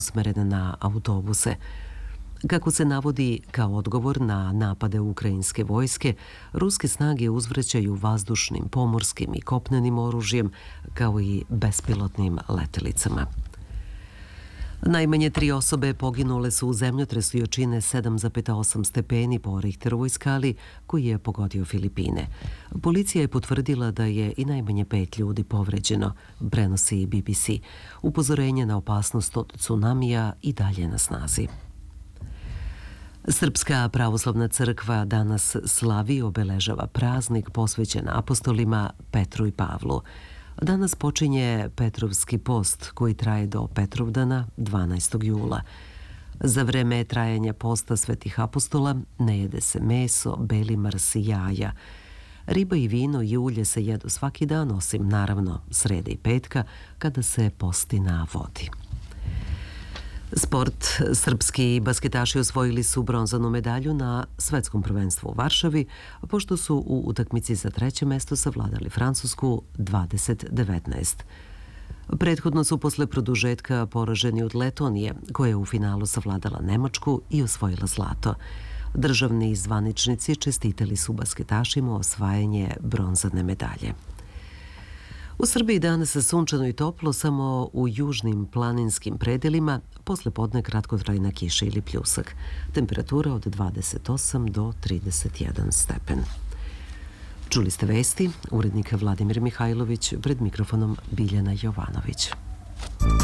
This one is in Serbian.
usmerene na autobuse. Kako se navodi kao odgovor na napade ukrajinske vojske, ruske snage uzvraćaju vazdušnim, pomorskim i kopnenim oružjem, kao i bespilotnim letelicama. Najmanje 3 osobe poginule su u zemljotresu jačine 7,8 stepeni po Richterovoj skali koji je pogodio Filipine. Policija je potvrdila da je i najmanje 5 ljudi povređeno, prenosi BBC. Upozorenje na opasnost od tsunamija i dalje na snazi. Srpska pravoslavna crkva danas slavi i obeležava praznik posvećen apostolima Petru i Pavlu. Danas počinje Petrovski post koji traje do Petrovdana 12. jula. Za vreme trajanja posta svetih apostola ne jede se meso, beli mrs i jaja. Riba i vino i ulje se jedu svaki dan, osim naravno srede i petka kada se posti na vodi. Sport. Srpski basketaši osvojili su bronzanu medalju na svetskom prvenstvu u Varšavi, pošto su u utakmici za 3. mesto savladali Francusku 20-19. Prethodno su posle produžetka poraženi od Letonije, koja je u finalu savladala Nemačku i osvojila zlato. Državni zvaničnici čestitali su basketašima osvajanje bronzane medalje. U Srbiji danas je sunčano i toplo, samo u južnim planinskim predelima, posle podne kratkotrajna kiša ili pljusak. Temperatura od 28 do 31 stepen. Čuli ste vesti, urednik Vladimir Mihajlović, pred mikrofonom Biljana Jovanović.